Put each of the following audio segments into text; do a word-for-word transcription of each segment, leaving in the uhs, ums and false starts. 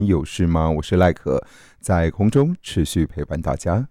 有事吗？我是赖可，在空中持续陪伴大家。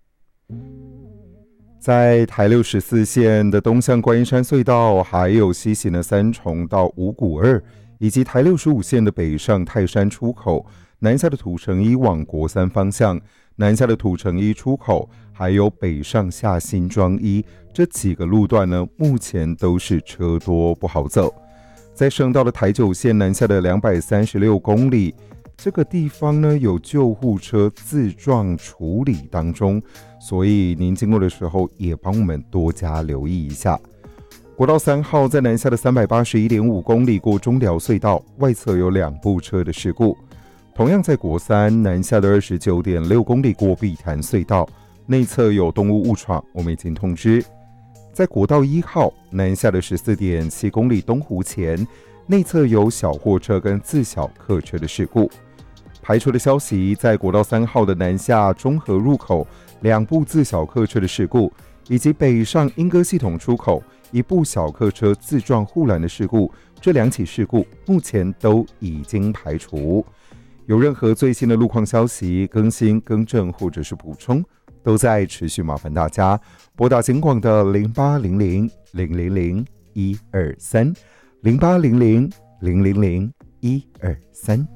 在台六十四线的东向观音山隧道，还有西行的三重到五股二，以及台六十五线的北上泰山出口，南下的土城一往国三方向，南下的土城一出口，还有北上下新庄一这几个路段呢，目前都是车多不好走。在省道的台九线南下的两百三十六公里，这个地方呢有救护车自撞处理当中，所以您经过的时候也帮我们多加留意一下。国道三号在南下的三百八十一点五公里过中寮隧道，外侧有两部车的事故。同样在国三南下的二十九点六公里过碧潭隧道，内侧有动物误闯，我们已经通知。在国道一号南下的十四点七公里东湖前，内侧有小货车跟自小客车的事故。排除的消息，在国道三号的南下中和入口两部自小客车的事故，以及北上莺歌系统出口一部小客车自撞护栏的事故，这两起事故目前都已经排除。有任何最新的路况消息更新、更正或者是补充，都在持续麻烦大家拨打警广的零八零零零零零一二三零八零零零零零一二三。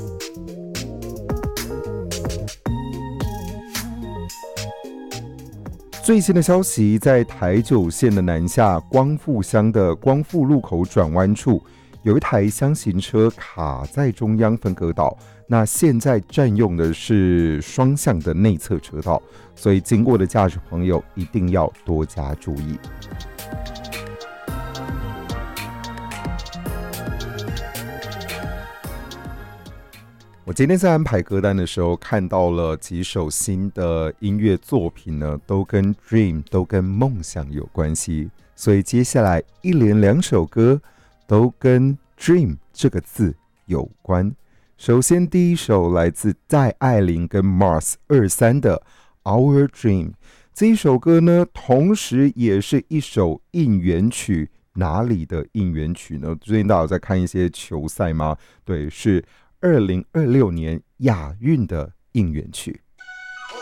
最新的消息，在台九线的南下光复乡的光复路口转弯处，有一台厢型车卡在中央分隔岛，那现在占用的是双向的内侧车道，所以经过的驾驶朋友一定要多加注意。我今天在安排歌单的时候，看到了几首新的音乐作品呢，都跟 Dream 都跟梦想有关系，所以接下来一连两首歌都跟 Dream 这个字有关。首先第一首来自戴爱玲跟 Mars 二三的 Our Dream， 这一首歌呢，同时也是一首应援曲。哪里的应援曲呢？最近大家有在看一些球赛吗？对，是二零二六年亚运的应援曲。